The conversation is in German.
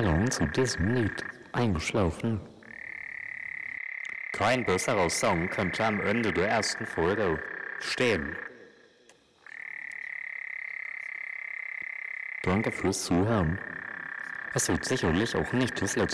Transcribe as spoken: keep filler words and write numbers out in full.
lang zu diesem Lied eingeschlafen. Kein besserer Song könnte am Ende der ersten Folge stehen. Danke fürs Zuhören. Es wird sicherlich auch nicht das letzte